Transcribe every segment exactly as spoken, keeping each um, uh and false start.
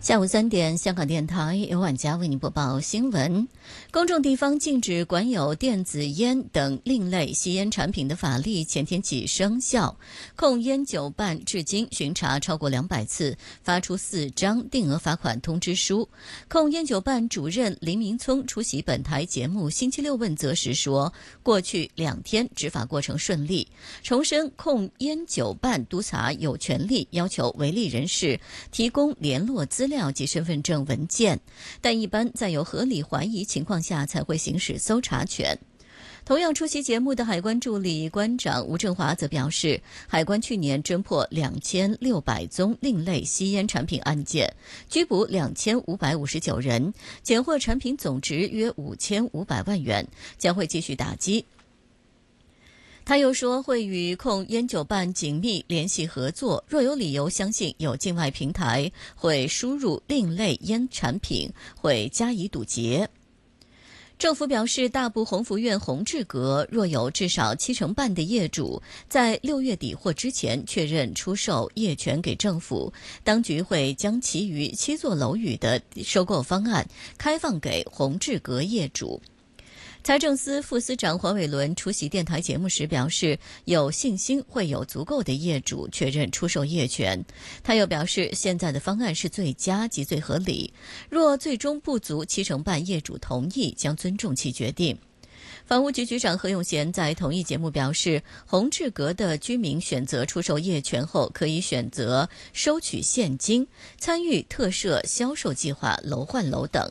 下午三点，香港电台由晚佳为您播报新闻。公众地方禁止管有电子烟等另类吸烟产品的法例前天起生效。控烟酒办至今巡查超过两百次，发出四张定额罚款通知书。控烟酒办主任林明聪出席本台节目星期六问责时说，过去两天执法过程顺利，重申控烟酒办督察有权利要求违例人士提供联络资料及身份证文件，但一般在有合理怀疑情况下才会行使搜查权。同样出席节目的海关助理关长吴振华则表示，海关去年侦破两千六百宗另类吸烟产品案件，拘捕两千五百五十九人，检获产品总值约五千五百万元，将会继续打击。他又说，会与控烟酒办紧密联系合作，若有理由相信有境外平台会输入另类烟产品，会加以堵截。政府表示，大埔鸿福苑鸿志阁若有至少七成半的业主在六月底或之前确认出售业权给政府，当局会将其余七座楼宇的收购方案开放给鸿志阁业主。财政司副司长黄伟伦出席电台节目时表示，有信心会有足够的业主确认出售业权。他又表示，现在的方案是最佳及最合理，若最终不足七成半业主同意，将尊重其决定。房屋局局长何永贤在同一节目表示，鸿志阁的居民选择出售业权后，可以选择收取现金，参与特设销售计划、楼换楼等。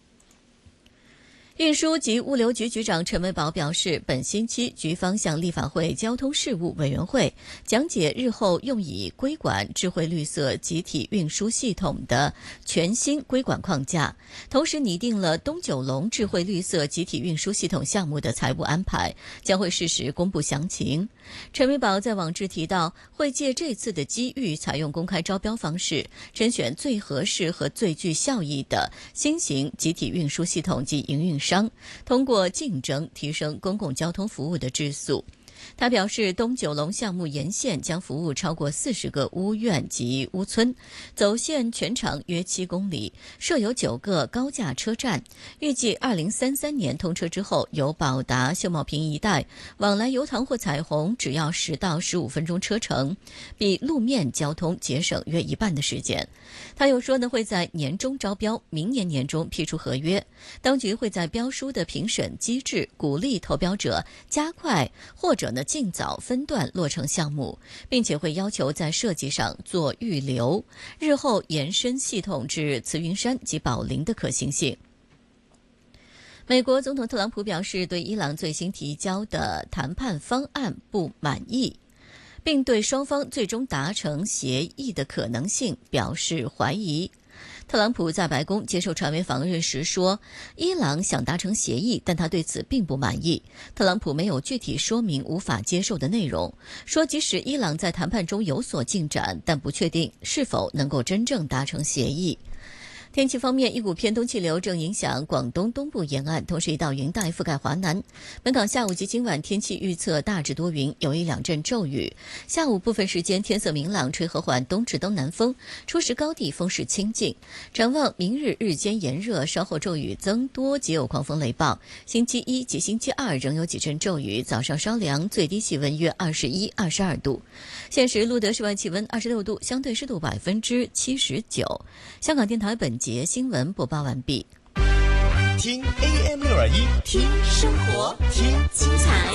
运输及物流局局长陈维宝表示，本星期局方向立法会交通事务委员会讲解日后用以规管智慧绿色集体运输系统的全新规管框架，同时拟定了东九龙智慧绿色集体运输系统项目的财务安排，将会适时公布详情。陈维宝在网志提到，会借这次的机遇，采用公开招标方式，甄选最合适和最具效益的新型集体运输系统及营运商，通过竞争提升公共交通服务的质素。他表示，东九龙项目沿线将服务超过四十个屋苑及屋村，走线全长约七公里，设有九个高架车站。预计二零三三年通车之后，由宝达、秀茂坪一带往来油塘或彩虹只要十到十五分钟车程，比路面交通节省约一半的时间。他又说呢，会在年中招标，明年年中批出合约。当局会在标书的评审机制鼓励投标者加快或者呢尽早分段落成项目，并且会要求在设计上做预留，日后延伸系统至慈云山及宝林的可行性。美国总统特朗普表示，对伊朗最新提交的谈判方案不满意，并对双方最终达成协议的可能性表示怀疑。特朗普在白宫接受传媒访问时说，伊朗想达成协议，但他对此并不满意。特朗普没有具体说明无法接受的内容，说即使伊朗在谈判中有所进展，但不确定是否能够真正达成协议。天气方面，一股偏东气流正影响广东东部沿岸，同时一道云带覆盖华南。本港下午及今晚天气预测大致多云，有一两阵骤雨。下午部分时间天色明朗，吹和缓东至东南风，初时高地风势清劲。展望明日日间炎热，稍后骤雨增多，及有狂风雷暴。星期一及星期二仍有几阵骤雨，早上稍凉，最低气温约二十一、二十二度。现时录得室外气温二十六度，相对湿度百分之七十九。香港电台本节新闻播报完毕。 听 A M 六二一， 听生活，听精彩，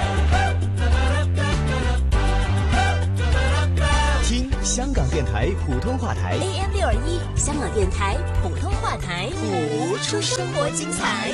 听香港电台普通话台 A M 六二一，香港电台普通话台， 谱出生活精彩。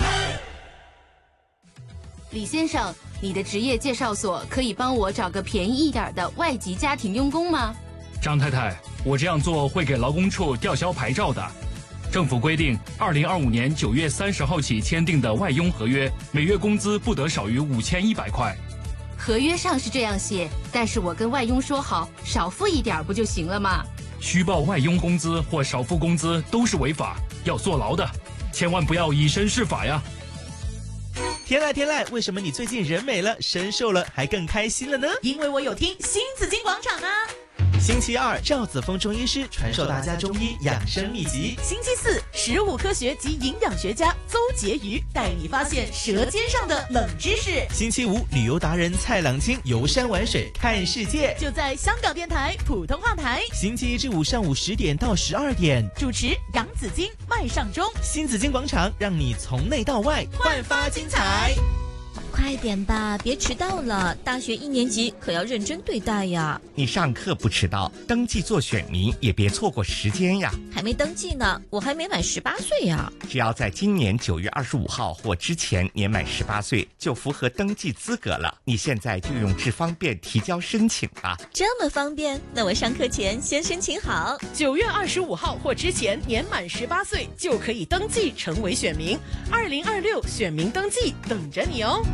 李先生，你的职业介绍所可以帮我找个便宜一点的外籍家庭佣工吗？ 张太太，我这样做会给劳工处吊销牌照的。政府规定，二零二五年九月三十号起签订的外佣合约，每月工资不得少于五千一百块。 合约上是这样写，但是我跟外佣说好，少付一点不就行了吗？ 虚报外佣工资或少付工资都是违法，要坐牢的，千万不要以身试法呀。 天籁天籁，为什么你最近人美了，身瘦了，还更开心了呢？ 因为我有听新紫金广场啊。 星期二，赵子峰中医师传授大家中医养生秘籍。 星期四，食物科学及营养学家邹婕妤带你发现舌尖上的冷知识。 星期五，旅游达人蔡朗清游山玩水看世界， 就在香港电台普通话台。 星期一至五上午十点到十二点， 主持杨紫金、麦尚中， 新紫金广场让你从内到外焕发精彩。 快点吧，别迟到了！大学一年级可要认真对待呀。 你上课不迟到，登记做选民也别错过时间呀。 还没登记呢，我还没满十八岁呀。 只要在今年九月二十五号或之前年满十八岁，就符合登记资格了。你现在就用智方便提交申请吧。 这么方便？那我上课前先申请好。 九月二十五号或之前年满十八岁就可以登记成为选民。二零二六选民登记等着你哦。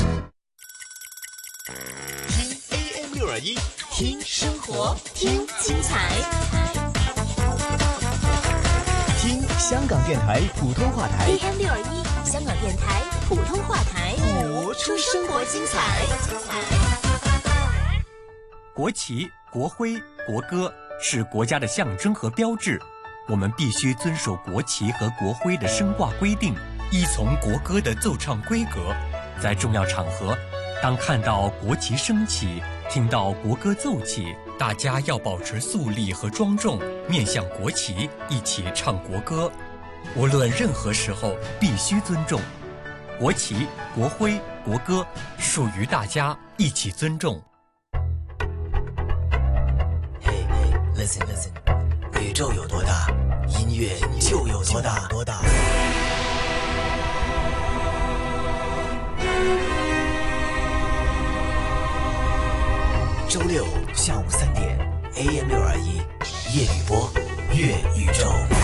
听 A M 六二一，听生活， 听精彩， 听香港电台普通话台 A M 六二一香港电台普通话台， 活出生活精彩。 国旗、国徽、国歌是国家的象征和标志，我们必须遵守国旗和国徽的升挂规定，依从国歌的奏唱规格。在重要场合，当看到国旗升起，听到国歌奏起，大家要保持肃立和庄重，面向国旗，一起唱国歌。无论任何时候，必须尊重国旗、国徽、国歌，属于大家，一起尊重。 嘿嘿 ，listen listen， 宇宙有多大，音乐就有多大。多大。周六下午三点 ，A M 六二一，夜雨波，乐宇宙。